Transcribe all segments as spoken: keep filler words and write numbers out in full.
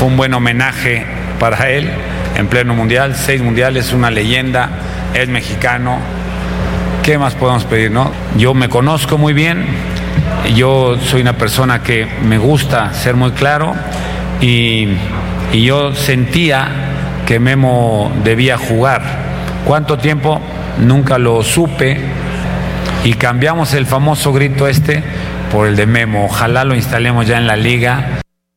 fue un buen homenaje para él en pleno mundial, seis mundiales, una leyenda, es mexicano. ¿Qué más podemos pedir, no? Yo me conozco muy bien, yo soy una persona que me gusta ser muy claro y, y yo sentía que Memo debía jugar. ¿Cuánto tiempo? Nunca lo supe y cambiamos el famoso grito este por el de Memo. Ojalá lo instalemos ya en la liga.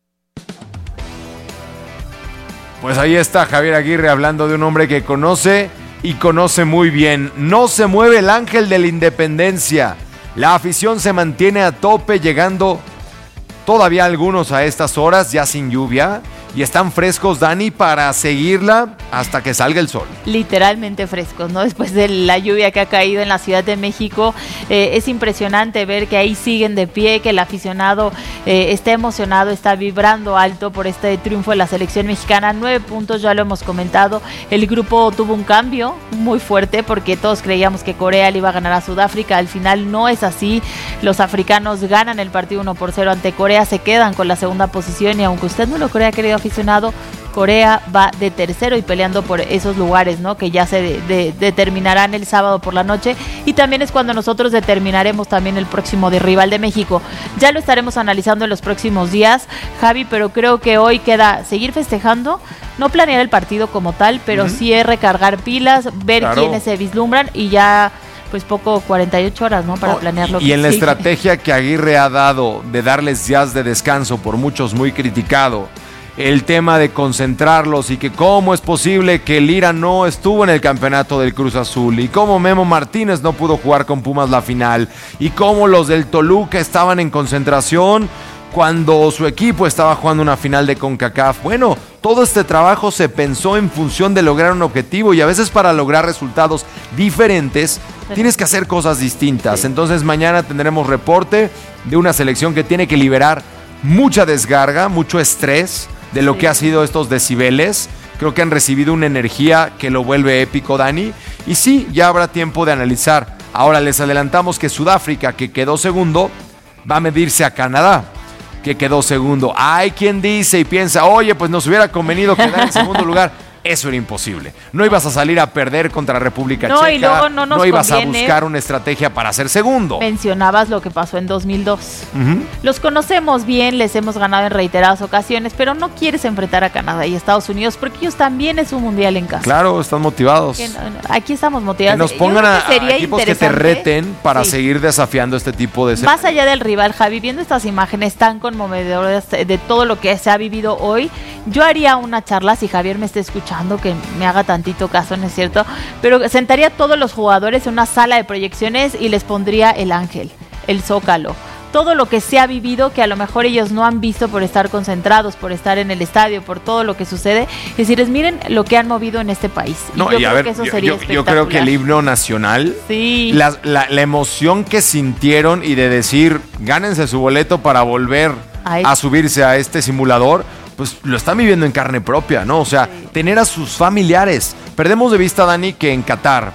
Pues ahí está Javier Aguirre hablando de un hombre que conoce y conoce muy bien. No se mueve el ángel de la independencia. La afición se mantiene a tope, llegando todavía algunos a estas horas, ya sin lluvia. Y están frescos, Dani, para seguirla hasta que salga el sol. Literalmente frescos, ¿no? Después de la lluvia que ha caído en la Ciudad de México, eh, es impresionante ver que ahí siguen de pie, que el aficionado eh, está emocionado, está vibrando alto por este triunfo de la selección mexicana. Nueve puntos, ya lo hemos comentado. El grupo tuvo un cambio muy fuerte porque todos creíamos que Corea le iba a ganar a Sudáfrica. Al final no es así. Los africanos ganan el partido uno por cero ante Corea, se quedan con la segunda posición y aunque usted no lo crea, querido aficionado, Corea va de tercero y peleando por esos lugares, ¿no? Que ya se de, de, determinarán el sábado por la noche, y también es cuando nosotros determinaremos también el próximo de rival de México. Ya lo estaremos analizando en los próximos días, Javi, pero creo que hoy queda seguir festejando, no planear el partido como tal, pero uh-huh. sí es recargar pilas, ver claro. quiénes se vislumbran y ya pues poco, cuarenta y ocho horas, ¿no? Para oh, planear lo y que en la sigue. Estrategia que Aguirre ha dado de darles días de descanso, por muchos muy criticado, el tema de concentrarlos y que cómo es posible que Lira no estuvo en el campeonato del Cruz Azul y cómo Memo Martínez no pudo jugar con Pumas la final y cómo los del Toluca estaban en concentración cuando su equipo estaba jugando una final de CONCACAF. Bueno, todo este trabajo se pensó en función de lograr un objetivo y a veces para lograr resultados diferentes tienes que hacer cosas distintas. Sí. Entonces mañana tendremos reporte de una selección que tiene que liberar mucha descarga, mucho estrés de lo sí. que ha sido estos decibeles. Creo que han recibido una energía que lo vuelve épico, Dani. Y sí, ya habrá tiempo de analizar. Ahora les adelantamos que Sudáfrica, que quedó segundo, va a medirse a Canadá, que quedó segundo. Hay quien dice y piensa, oye, pues nos hubiera convenido quedar en segundo lugar. Eso era imposible. No ibas a salir a perder contra República no, Checa. Y luego no, nos no ibas conviene. a buscar una estrategia para ser segundo. Mencionabas lo que pasó en dos mil dos. Uh-huh. Los conocemos bien, les hemos ganado en reiteradas ocasiones, pero no quieres enfrentar a Canadá y Estados Unidos porque ellos también es un mundial en casa. Claro, están motivados. Que no, no, aquí estamos motivados. Que nos pongan a, a equipos que te reten para sí. seguir desafiando este tipo de... Más allá del rival, Javi, viendo estas imágenes tan conmovedoras de todo lo que se ha vivido hoy, yo haría una charla, si Javier me está escuchando, que me haga tantito caso, ¿no es cierto? Pero sentaría a todos los jugadores en una sala de proyecciones y les pondría el ángel, el zócalo, todo lo que se ha vivido que a lo mejor ellos no han visto por estar concentrados, por estar en el estadio, por todo lo que sucede. Es decir, miren lo que han movido en este país. Y no, yo y creo a ver, que eso yo, sería yo, yo creo que el himno nacional, sí. la, la, la emoción que sintieron y de decir, gánense su boleto para volver Ay. a subirse a este simulador, pues lo están viviendo en carne propia, ¿no? O sea, sí. tener a sus familiares. Perdemos de vista, Dani, que en Qatar,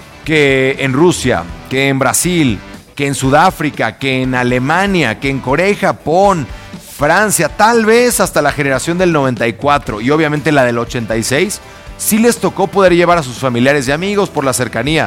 que en Rusia, que en Brasil, que en Sudáfrica, que en Alemania, que en Corea y Japón, Francia, tal vez hasta la generación del noventa y cuatro y obviamente la del ochenta y seis, sí les tocó poder llevar a sus familiares y amigos por la cercanía.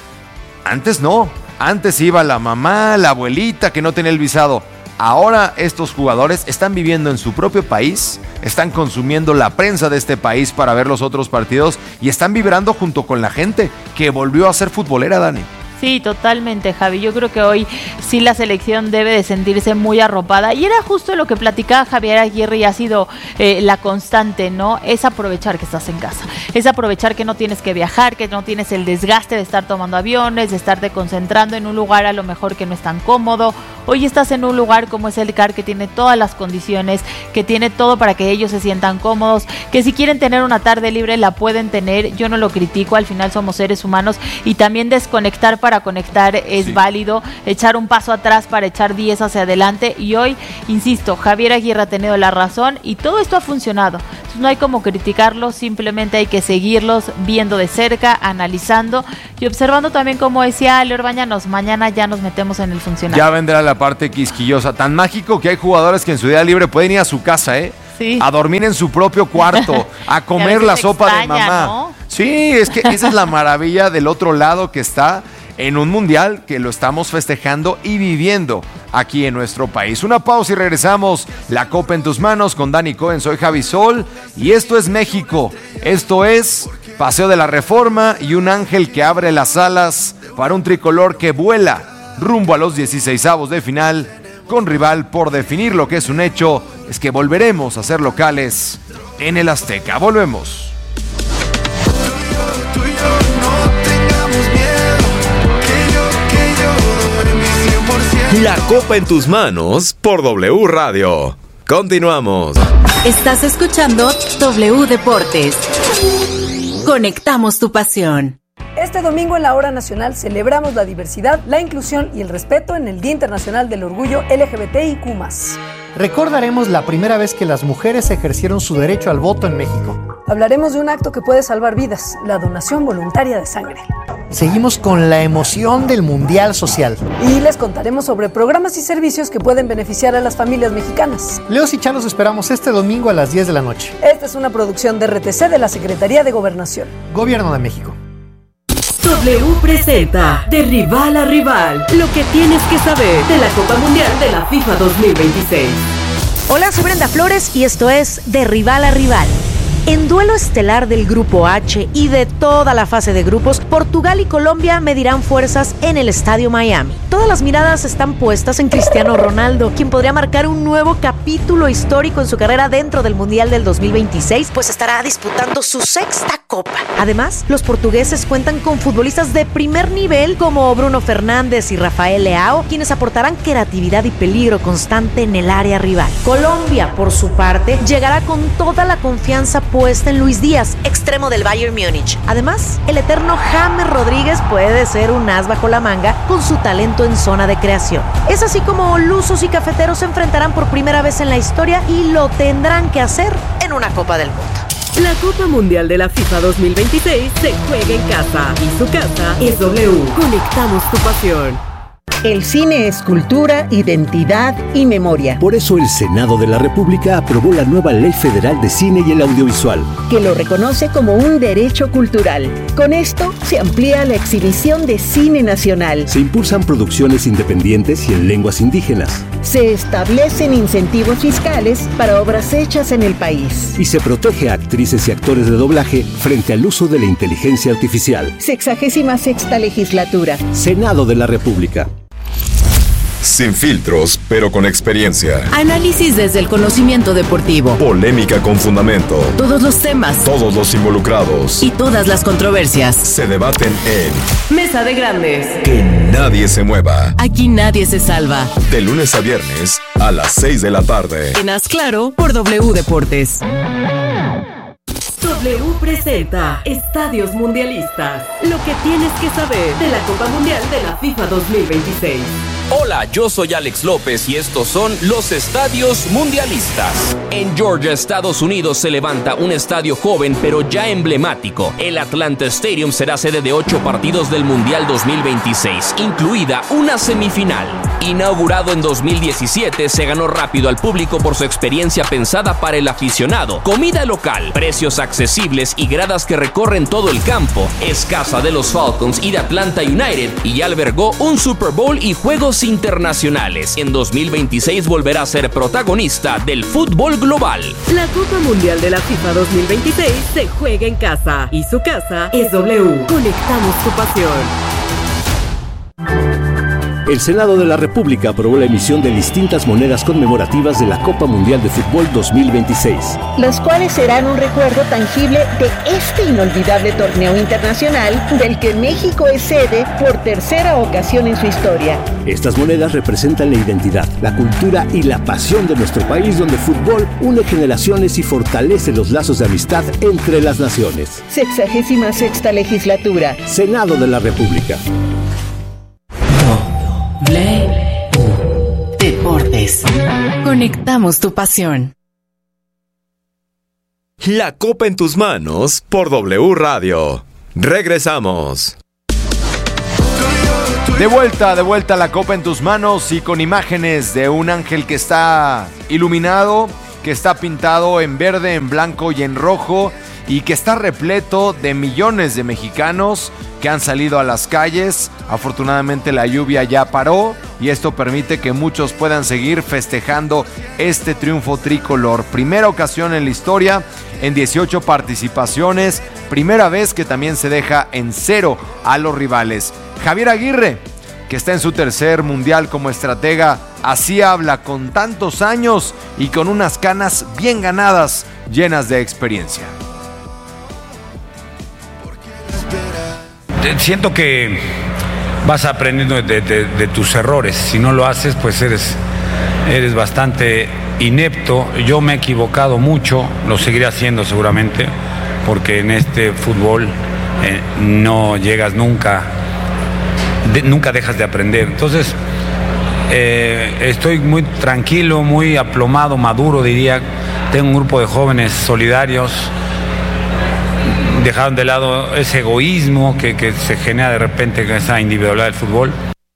Antes no, antes iba la mamá, la abuelita que no tenía el visado. Ahora estos jugadores están viviendo en su propio país, están consumiendo la prensa de este país para ver los otros partidos y están vibrando junto con la gente que volvió a ser futbolera, Dani. Sí, totalmente, Javi. Yo creo que hoy sí la selección debe de sentirse muy arropada. Y era justo lo que platicaba Javier Aguirre y ha sido eh, la constante, ¿no? Es aprovechar que estás en casa. Es aprovechar que no tienes que viajar, que no tienes el desgaste de estar tomando aviones, de estarte concentrando en un lugar a lo mejor que no es tan cómodo. Hoy estás en un lugar como es el C A R, que tiene todas las condiciones, que tiene todo para que ellos se sientan cómodos, que si quieren tener una tarde libre la pueden tener. Yo no lo critico, al final somos seres humanos y también desconectar para Para conectar es sí. válido, echar un paso atrás para echar diez hacia adelante y hoy, insisto, Javier Aguirre ha tenido la razón y todo esto ha funcionado. Entonces no hay como criticarlos, simplemente hay que seguirlos viendo de cerca, analizando y observando también, como decía Ale Orbañanos, mañana ya nos metemos en el funcional. Ya vendrá la parte quisquillosa, tan mágico que hay jugadores que en su día libre pueden ir a su casa, ¿eh? sí. a dormir en su propio cuarto, a comer la sopa extraña, de mamá. ¿no? Sí, es que esa es la maravilla del otro lado que está en un mundial que lo estamos festejando y viviendo aquí en nuestro país. Una pausa y regresamos. La Copa en tus manos con Dani Cohen. Soy Javi Sol y esto es México. Esto es Paseo de la Reforma y un ángel que abre las alas para un tricolor que vuela rumbo a los dieciseisavos de final con rival por definir. Lo que es un hecho es que volveremos a ser locales en el Azteca. Volvemos. La Copa en tus manos por W Radio. Continuamos. Estás escuchando W Deportes. Conectamos tu pasión. Este domingo en la Hora Nacional celebramos la diversidad, la inclusión y el respeto en el Día Internacional del Orgullo L G B T I Q más. Recordaremos la primera vez que las mujeres ejercieron su derecho al voto en México. Hablaremos de un acto que puede salvar vidas, la donación voluntaria de sangre. Seguimos con la emoción del Mundial Social. Y les contaremos sobre programas y servicios que pueden beneficiar a las familias mexicanas. Leos y Chan los esperamos este domingo a las diez de la noche. Esta es una producción de R T C de la Secretaría de Gobernación. Gobierno de México. W presenta De Rival a Rival, lo que tienes que saber de la Copa Mundial de la FIFA dos mil veintiséis. Hola, soy Brenda Flores y esto es De Rival a Rival. En duelo estelar del Grupo H y de toda la fase de grupos, Portugal y Colombia medirán fuerzas en el Estadio Miami. Todas las miradas están puestas en Cristiano Ronaldo, quien podría marcar un nuevo capítulo histórico en su carrera dentro del Mundial del dos mil veintiséis, pues estará disputando su sexta Copa. Además, los portugueses cuentan con futbolistas de primer nivel como Bruno Fernández y Rafael Leao, quienes aportarán creatividad y peligro constante en el área rival. Colombia, por su parte, llegará con toda la confianza puesta en Luis Díaz, extremo del Bayern Múnich. Además, el eterno James Rodríguez puede ser un as bajo la manga con su talento en zona de creación. Es así como lusos y cafeteros se enfrentarán por primera vez en la historia y lo tendrán que hacer en una Copa del Mundo. La Copa Mundial de la FIFA dos mil veintiséis se juega en casa y su casa es W. Conectamos tu pasión. El cine es cultura, identidad y memoria. Por eso el Senado de la República aprobó la nueva Ley Federal de Cine y el Audiovisual, que lo reconoce como un derecho cultural. Con esto se amplía la exhibición de cine nacional. Se impulsan producciones independientes y en lenguas indígenas. Se establecen incentivos fiscales para obras hechas en el país. Y se protege a actrices y actores de doblaje frente al uso de la inteligencia artificial. Sexagésima sexta legislatura. Senado de la República. Sin filtros, pero con experiencia. Análisis desde el conocimiento deportivo. Polémica con fundamento. Todos los temas. Todos los involucrados. Y todas las controversias. Se debaten en Mesa de Grandes. Que nadie se mueva. Aquí nadie se salva. De lunes a viernes a las seis de la tarde. En Haz Claro por W Deportes. W presenta Estadios Mundialistas. Lo que tienes que saber de la Copa Mundial de la FIFA dos mil veintiséis. Hola, yo soy Alex López y estos son los Estadios Mundialistas. En Georgia, Estados Unidos, se levanta un estadio joven pero ya emblemático. El Atlanta Stadium será sede de ocho partidos del Mundial dos mil veintiséis, incluida una semifinal. Inaugurado en dos mil diecisiete, se ganó rápido al público por su experiencia pensada para el aficionado. Comida local, precios accesibles y gradas que recorren todo el campo. Es casa de los Falcons y de Atlanta United y ya albergó un Super Bowl y juegos internacionales. En dos mil veintiséis volverá a ser protagonista del fútbol global. La Copa Mundial de la FIFA dos mil veintiséis se juega en casa y su casa es W. Conectamos tu pasión. El Senado de la República aprobó la emisión de distintas monedas conmemorativas de la Copa Mundial de Fútbol dos mil veintiséis. Las cuales serán un recuerdo tangible de este inolvidable torneo internacional del que México es sede por tercera ocasión en su historia. Estas monedas representan la identidad, la cultura y la pasión de nuestro país, donde el fútbol une generaciones y fortalece los lazos de amistad entre las naciones. Sexagésima sexta legislatura. Senado de la República. W Deportes. Conectamos tu pasión. La Copa en tus manos por W Radio. Regresamos. De vuelta, de vuelta, la Copa en tus manos y con imágenes de un ángel que está iluminado que está pintado en verde, en blanco y en rojo, y que está repleto de millones de mexicanos que han salido a las calles. Afortunadamente la lluvia ya paró y esto permite que muchos puedan seguir festejando este triunfo tricolor. Primera ocasión en la historia, en dieciocho participaciones, primera vez que también se deja en cero a los rivales. Javier Aguirre, que está en su tercer mundial como estratega, así habla con tantos años y con unas canas bien ganadas, llenas de experiencia. Siento que vas aprendiendo de, de, de tus errores. Si no lo haces, pues eres, eres bastante inepto. Yo me he equivocado mucho, lo seguiré haciendo seguramente, porque en este fútbol eh, no llegas nunca, de, nunca dejas de aprender. Entonces, eh, estoy muy tranquilo, muy aplomado, maduro, diría. Tengo un grupo de jóvenes solidarios. Dejaron de lado ese egoísmo que, que se genera de repente con esa individualidad del fútbol.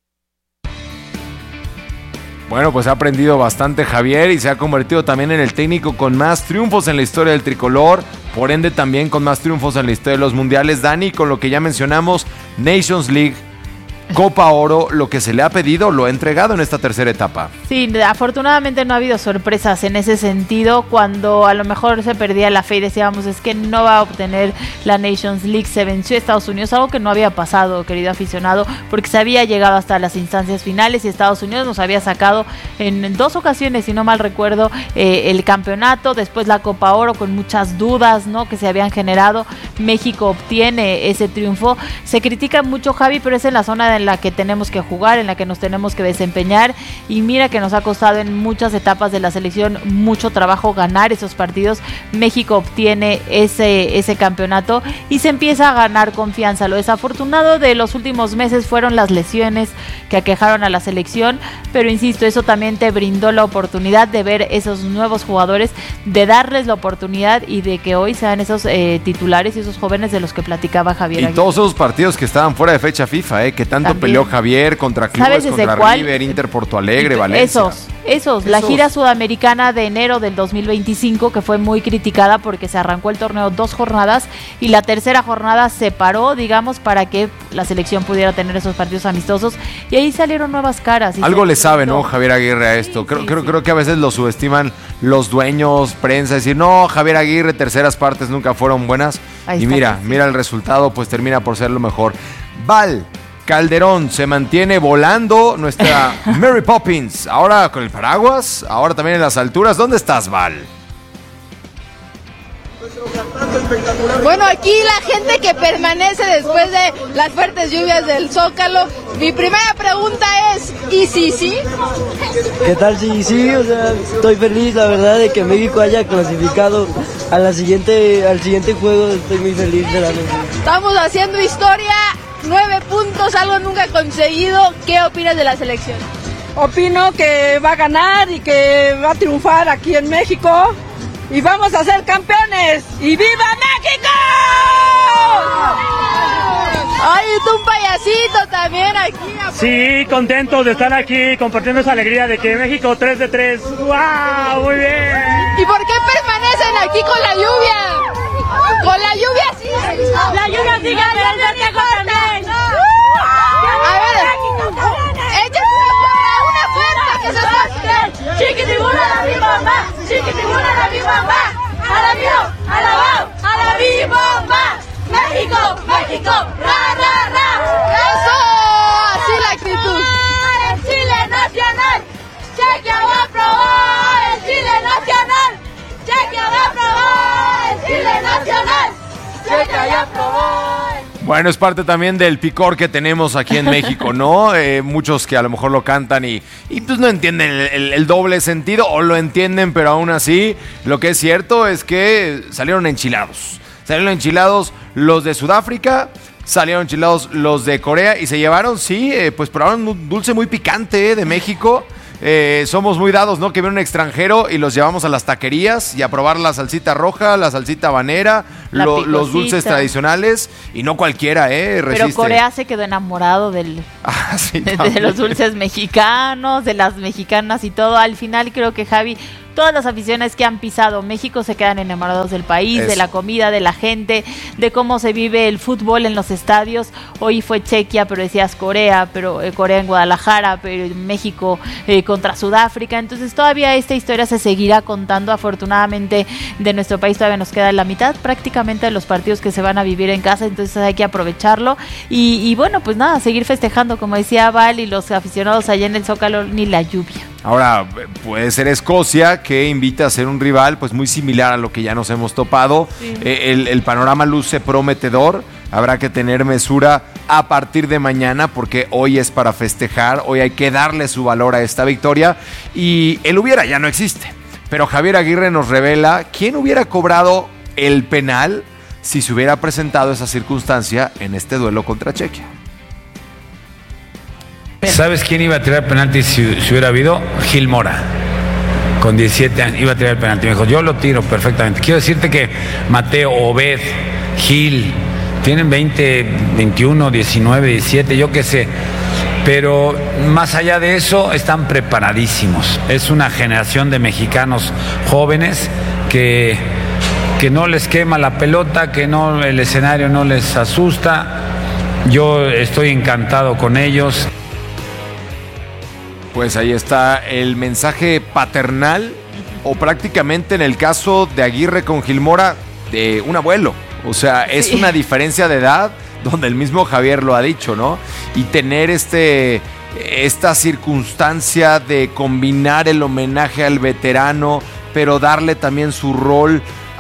Bueno, pues ha aprendido bastante Javier y se ha convertido también en el técnico con más triunfos en la historia del tricolor, por ende también con más triunfos en la historia de los mundiales. Dani, con lo que ya mencionamos, Nations League, Copa Oro, lo que se le ha pedido lo ha entregado en esta tercera etapa. Sí, afortunadamente no ha habido sorpresas en ese sentido. Cuando a lo mejor se perdía la fe y decíamos es que no va a obtener la Nations League, se venció a Estados Unidos, algo que no había pasado, querido aficionado, porque se había llegado hasta las instancias finales y Estados Unidos nos había sacado en dos ocasiones, si no mal recuerdo, eh, el campeonato, después la Copa Oro con muchas dudas, ¿no?, que se habían generado. México obtiene ese triunfo. Se critica mucho, Javi, pero es en la zona de en la que tenemos que jugar, en la que nos tenemos que desempeñar, y mira que nos ha costado en muchas etapas de la selección mucho trabajo ganar esos partidos. México obtiene ese, ese campeonato y se empieza a ganar confianza. Lo desafortunado de los últimos meses fueron las lesiones que aquejaron a la selección, pero insisto, eso también te brindó la oportunidad de ver esos nuevos jugadores, de darles la oportunidad y de que hoy sean esos eh, titulares y esos jóvenes de los que platicaba Javier y Aguirre. Todos esos partidos que estaban fuera de fecha FIFA, eh, que tanto también peleó Javier contra clubes, contra cuál? River, Inter, Porto Alegre, Valencia. Esos, esos, la gira sudamericana de enero del dos mil veinticinco, que fue muy criticada porque se arrancó el torneo dos jornadas y la tercera jornada se paró, digamos, para que la selección pudiera tener esos partidos amistosos, y ahí salieron nuevas caras. Algo le sabe, ¿no, Javier Aguirre, a esto? Sí, creo, sí, creo, sí. creo que a veces lo subestiman los dueños, prensa, decir, no, Javier Aguirre, terceras partes nunca fueron buenas. Ahí y mira, sí. mira el resultado, pues termina por ser lo mejor. Val Calderón se mantiene volando, nuestra Mary Poppins, ahora con el paraguas, ahora también en las alturas. ¿Dónde estás, Val? Bueno, aquí la gente que permanece después de las fuertes lluvias del Zócalo. Mi primera pregunta es, ¿y si sí? ¿Qué tal si sí? O sea, estoy feliz, la verdad, de que México haya clasificado a la siguiente, al siguiente juego. Estoy muy feliz de la noche. Estamos haciendo historia. Nueve puntos, algo nunca conseguido. ¿Qué opinas de la selección? Opino que va a ganar y que va a triunfar aquí en México y vamos a ser campeones. ¡Y viva México! Ay, tú un payasito también aquí. Sí, contentos de estar aquí compartiendo esa alegría de que México tres de tres. ¡Wow! Muy bien. ¿Y por qué permanecen aquí con la lluvia? Con la lluvia sí. La lluvia sigue cayendo también. A ver, échate una fuerza que se va. Chiquitibuna la mi mamá, chiquitibuna la mi mamá. A la mío, a la va, a la mi mamá. México, México, ra, ra, ra. Eso, así la actitud. El Chile nacional, Chequia va a probar. El Chile nacional, Chequia va a probar. El Chile nacional, Chequia ya probó. Bueno, es parte también del picor que tenemos aquí en México, ¿no? Eh, muchos que a lo mejor lo cantan y, y pues no entienden el, el, el doble sentido, o lo entienden, pero aún así, lo que es cierto es que salieron enchilados. Salieron enchilados los de Sudáfrica, salieron enchilados los de Corea y se llevaron, sí, eh, pues probaron un dulce muy picante eh, de México. Eh, somos muy dados, ¿no? Que viene un extranjero y los llevamos a las taquerías y a probar la salsita roja, la salsita habanera, lo, los dulces tradicionales, y no cualquiera, ¿eh? Resiste. Pero Corea se quedó enamorado del, ah, sí, de, de los dulces mexicanos, de las mexicanas y todo. Al final creo que Javi todas las aficiones que han pisado México se quedan enamorados del país, Eso. de la comida, de la gente, de cómo se vive el fútbol en los estadios. Hoy fue Chequia, pero decías Corea, pero eh, Corea en Guadalajara, pero en México eh, contra Sudáfrica. Entonces todavía esta historia se seguirá contando. Afortunadamente de nuestro país todavía nos queda la mitad prácticamente de los partidos que se van a vivir en casa, entonces hay que aprovecharlo y, y bueno, pues nada, seguir festejando, como decía Val y los aficionados allá en el Zócalo, ni la lluvia. Ahora, puede ser Escocia, que invita a ser un rival pues muy similar a lo que ya nos hemos topado. Sí. Eh, el, el panorama luce prometedor. Habrá que tener mesura a partir de mañana, porque hoy es para festejar. Hoy hay que darle su valor a esta victoria. Y el hubiera ya no existe. Pero Javier Aguirre nos revela quién hubiera cobrado el penal si se hubiera presentado esa circunstancia en este duelo contra Chequia. ¿Sabes quién iba a tirar penalti si, si hubiera habido? Gil Mora. Con diecisiete años iba a tirar el penalti. Me dijo, yo lo tiro perfectamente. Quiero decirte que Mateo, Obed, Gil, tienen veinte, veintiuno, diecinueve, diecisiete, yo qué sé. Pero más allá de eso, están preparadísimos. Es una generación de mexicanos jóvenes que, que no les quema la pelota, que no, el escenario no les asusta. Yo estoy encantado con ellos. Pues ahí está el mensaje paternal, o prácticamente en el caso de Aguirre con Gil Mora, de un abuelo. O sea, es sí. una diferencia de edad donde el mismo Javier lo ha dicho, ¿no? Y tener este, esta circunstancia de combinar el homenaje al veterano, pero darle también su rol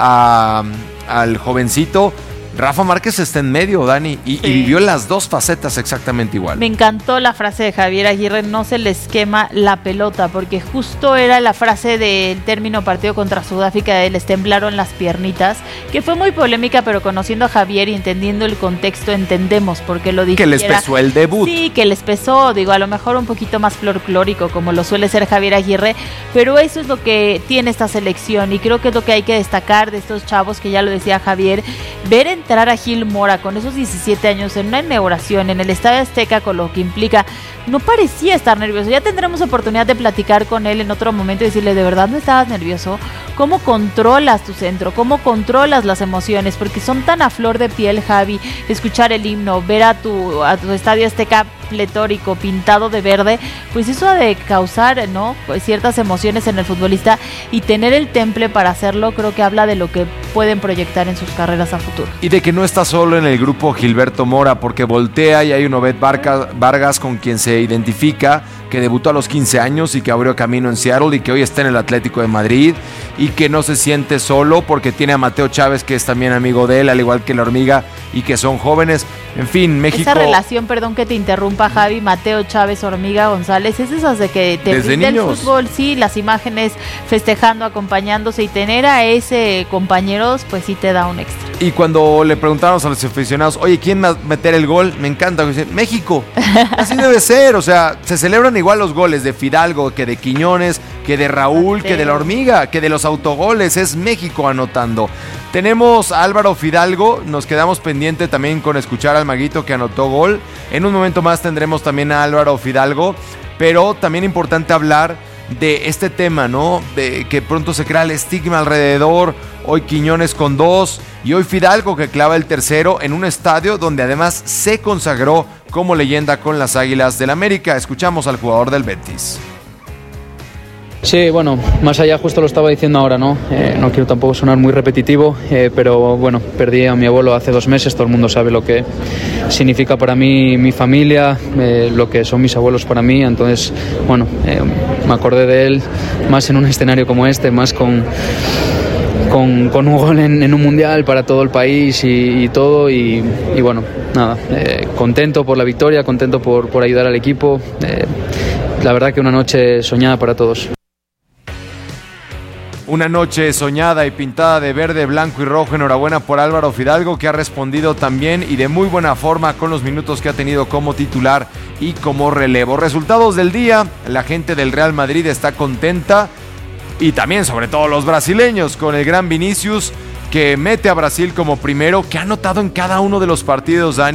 a, al jovencito. Rafa Márquez está en medio, Dani, y, sí. y vivió las dos facetas exactamente igual. Me encantó la frase de Javier Aguirre, no se les quema la pelota, porque justo era la frase del término partido contra Sudáfrica de les temblaron las piernitas, que fue muy polémica, pero conociendo a Javier y entendiendo el contexto, entendemos por qué lo dijo. Que les pesó el debut. Sí, que les pesó, digo, a lo mejor un poquito más folclórico, como lo suele ser Javier Aguirre, pero eso es lo que tiene esta selección, y creo que es lo que hay que destacar de estos chavos, que ya lo decía Javier, ver en entrar a Gil Mora con esos diecisiete años en una inauguración en el Estadio Azteca, con lo que implica, no parecía estar nervioso. Ya tendremos oportunidad de platicar con él en otro momento y decirle, ¿de verdad no estabas nervioso? ¿Cómo controlas tu centro? ¿Cómo controlas las emociones? Porque son tan a flor de piel, Javi, escuchar el himno, ver a tu, a tu Estadio Azteca pletórico, pintado de verde, pues eso ha de causar, ¿no?, pues ciertas emociones en el futbolista, y tener el temple para hacerlo creo que habla de lo que pueden proyectar en sus carreras a futuro. Y de que no está solo en el grupo Gilberto Mora, porque voltea y hay un Obed Vargas con quien se identifica, que debutó a los quince años y que abrió camino en Seattle y que hoy está en el Atlético de Madrid, y que no se siente solo porque tiene a Mateo Chávez, que es también amigo de él, al igual que la Hormiga, y que son jóvenes. En fin, México... Esa relación, perdón que te interrumpa, Javi, Mateo Chávez, Hormiga González, es esas de que te brinda el fútbol, sí, las imágenes festejando, acompañándose, y tener a ese compañeros, pues sí te da un extra. Y cuando le preguntamos a los aficionados, oye, ¿quién va a meter el gol? Me encanta, dice, México. Así debe ser, o sea, se celebran igual los goles de Fidalgo que de Quiñones, que de Raúl, Mateo, que de la Hormiga, que de los autogoles. Es México anotando. Tenemos a Álvaro Fidalgo, nos quedamos pendiente también con escuchar al Maguito que anotó gol. En un momento más tendremos también a Álvaro Fidalgo, pero también importante hablar de este tema, ¿no? De que pronto se crea el estigma alrededor. Hoy Quiñones con dos y hoy Fidalgo que clava el tercero en un estadio donde además se consagró como leyenda con las Águilas del América. Escuchamos al jugador del Betis. Sí, bueno, más allá, justo lo estaba diciendo ahora, ¿no? Eh, no quiero tampoco sonar muy repetitivo, eh, pero bueno, perdí a mi abuelo hace dos meses, todo el mundo sabe lo que significa para mí mi familia, eh, lo que son mis abuelos para mí, entonces, bueno, eh, me acordé de él más en un escenario como este, más con, con, con un gol en, en un mundial para todo el país y, y todo, y, y bueno, nada, eh, contento por la victoria, contento por, por ayudar al equipo, eh, la verdad que una noche soñada para todos. Una noche soñada y pintada de verde, blanco y rojo. Enhorabuena por Álvaro Fidalgo, que ha respondido también y de muy buena forma con los minutos que ha tenido como titular y como relevo. Resultados del día, la gente del Real Madrid está contenta y también sobre todo los brasileños con el gran Vinicius, que mete a Brasil como primero, que ha anotado en cada uno de los partidos, Dani.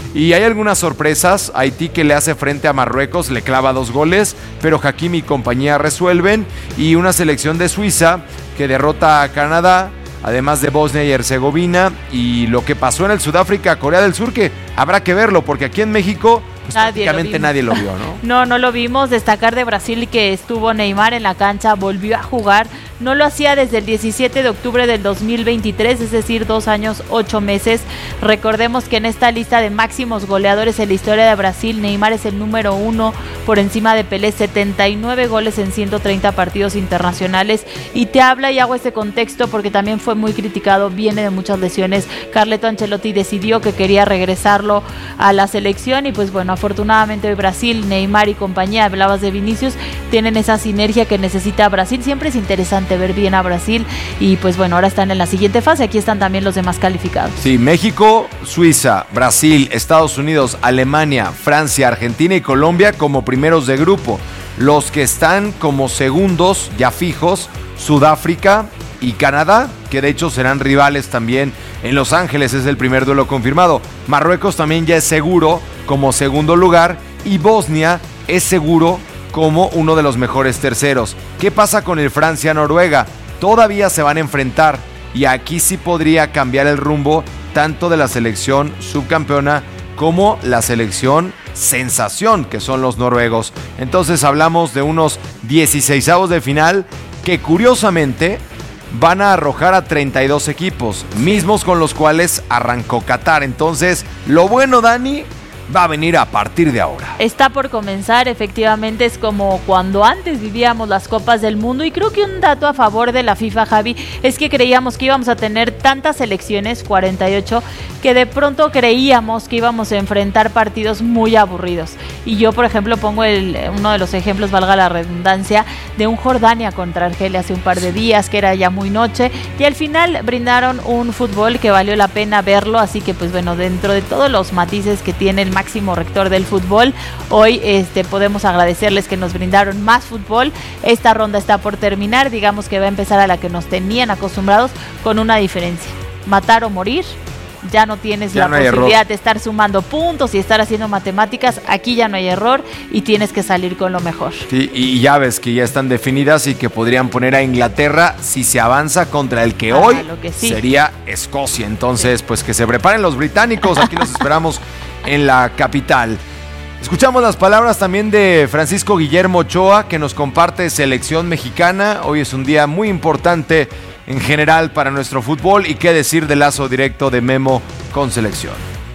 Y hay algunas sorpresas. Haití, que le hace frente a Marruecos, le clava dos goles, pero Hakimi y compañía resuelven. Y una selección de Suiza que derrota a Canadá, además de Bosnia y Herzegovina. Y lo que pasó en el Sudáfrica, Corea del Sur, que habrá que verlo, porque aquí en México pues nadie prácticamente lo nadie lo vio, ¿no? No, no lo vimos. Destacar de Brasil que estuvo Neymar en la cancha, volvió a jugar. No lo hacía desde el diecisiete de octubre del dos mil veintitrés, es decir, dos años, ocho meses. Recordemos que en esta lista de máximos goleadores en la historia de Brasil, Neymar es el número uno por encima de Pelé, setenta y nueve goles en ciento treinta partidos internacionales. Y te habla y hago ese contexto porque también fue muy criticado, viene de muchas lesiones. Carleto Ancelotti decidió que quería regresarlo a la selección y pues bueno, afortunadamente hoy Brasil, Neymar y compañía, hablabas de Vinicius, tienen esa sinergia que necesita Brasil. Siempre es interesante ver bien a Brasil y pues bueno, ahora están en la siguiente fase. Aquí están también los demás calificados. Sí, México, Suiza, Brasil, Estados Unidos, Alemania, Francia, Argentina y Colombia como primeros de grupo. Los que están como segundos ya fijos, Sudáfrica y Canadá, que de hecho serán rivales también en Los Ángeles, es el primer duelo confirmado. Marruecos también ya es seguro como segundo lugar y Bosnia es seguro como uno de los mejores terceros. ¿Qué pasa con el Francia-Noruega? Todavía se van a enfrentar y aquí sí podría cambiar el rumbo tanto de la selección subcampeona como la selección sensación, que son los noruegos. Entonces hablamos de unos dieciseisavos de final que curiosamente van a arrojar a treinta y dos equipos, mismos con los cuales arrancó Qatar. Entonces, lo bueno, Dani, va a venir a partir de ahora. Está por comenzar, efectivamente es como cuando antes vivíamos las Copas del Mundo y creo que un dato a favor de la FIFA, Javi, es que creíamos que íbamos a tener tantas selecciones, cuarenta y ocho, que de pronto creíamos que íbamos a enfrentar partidos muy aburridos. Y yo, por ejemplo, pongo el, uno de los ejemplos, valga la redundancia, de un Jordania contra Argelia hace un par de días, que era ya muy noche, y al final brindaron un fútbol que valió la pena verlo, así que pues bueno, dentro de todos los matices que tiene el máximo rector del fútbol, hoy este, podemos agradecerles que nos brindaron más fútbol. Esta ronda está por terminar, digamos que va a empezar a la que nos tenían acostumbrados, con una diferencia: matar o morir. Ya no tienes ya la no posibilidad de estar sumando puntos y estar haciendo matemáticas. Aquí ya no hay error y tienes que salir con lo mejor. Sí, y ya ves que ya están definidas y que podrían poner a Inglaterra si se avanza contra el que ah, hoy que sí. sería Escocia. Entonces, sí. pues que se preparen los británicos. Aquí los esperamos en la capital. Escuchamos las palabras también de Francisco Guillermo Ochoa, que nos comparte selección mexicana. Hoy es un día muy importante en general para nuestro fútbol, y qué decir del lazo directo de Memo con selección.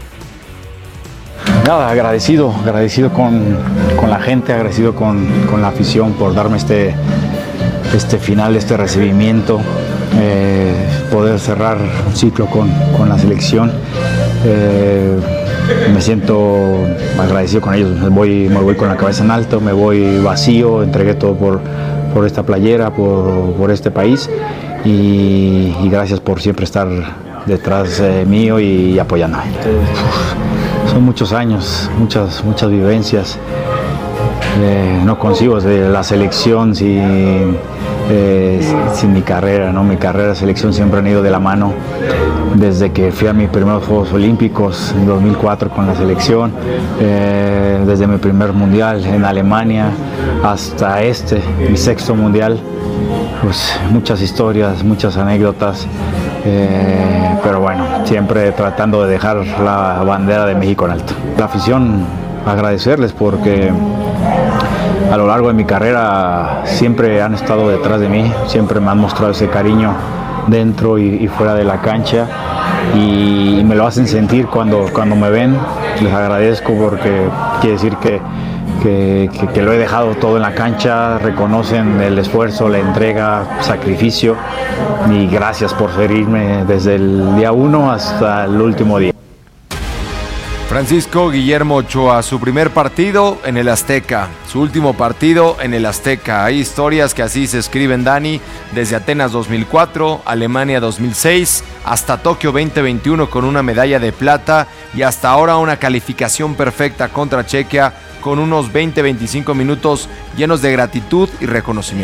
Nada, agradecido, agradecido con, con la gente, agradecido con, con la afición por darme este, este final, este recibimiento, eh, poder cerrar un ciclo con, con la selección. Eh, me siento agradecido con ellos, me voy, me voy con la cabeza en alto, me voy vacío, entregué todo por, por esta playera, por, por este país. Y, y gracias por siempre estar detrás eh, mío y, y apoyándome. Uf, son muchos años, muchas, muchas vivencias. Eh, no consigo de la selección sin, eh, sin mi carrera, ¿no? Mi carrera de selección siempre han ido de la mano. Desde que fui a mis primeros Juegos Olímpicos en dos mil cuatro con la selección, eh, desde mi primer mundial en Alemania hasta este, mi sexto mundial. Pues muchas historias, muchas anécdotas, eh, pero bueno, siempre tratando de dejar la bandera de México en alto. La afición, agradecerles porque a lo largo de mi carrera siempre han estado detrás de mí, siempre me han mostrado ese cariño dentro y, y fuera de la cancha, y, y me lo hacen sentir cuando, cuando me ven. Les agradezco porque quiere decir que Que, que, que lo he dejado todo en la cancha, reconocen el esfuerzo, la entrega, sacrificio, y gracias por seguirme desde el día uno hasta el último día. Francisco Guillermo Ochoa, su primer partido en el Azteca, su último partido en el Azteca. Hay historias que así se escriben, Dani, desde Atenas dos mil cuatro, Alemania dos mil seis, hasta Tokio veinte veintiuno con una medalla de plata, y hasta ahora una calificación perfecta contra Chequia, con unos veinte a veinticinco minutos llenos de gratitud y reconocimiento.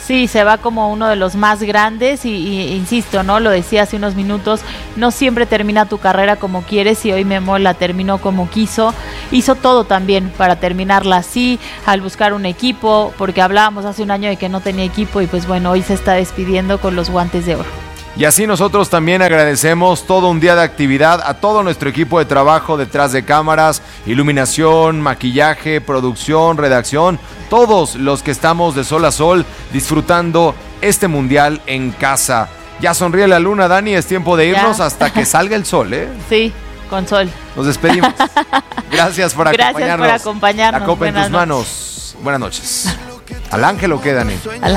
Sí, se va como uno de los más grandes y, y insisto, ¿no? Lo decía hace unos minutos, no siempre termina tu carrera como quieres y hoy Memo la terminó como quiso. Hizo todo también para terminarla así, al buscar un equipo, porque hablábamos hace un año de que no tenía equipo y pues bueno, hoy se está despidiendo con los guantes de oro. Y así nosotros también agradecemos todo un día de actividad a todo nuestro equipo de trabajo detrás de cámaras, iluminación, maquillaje, producción, redacción, todos los que estamos de sol a sol disfrutando este mundial en casa. Ya sonríe la luna, Dani, es tiempo de irnos ya. Hasta que salga el sol, ¿eh? Sí, con sol. Nos despedimos. Gracias por Gracias acompañarnos. por acompañarnos. La copa en tus Buenas manos. Buenas noches. ¿Al ángel o qué, Dani? Al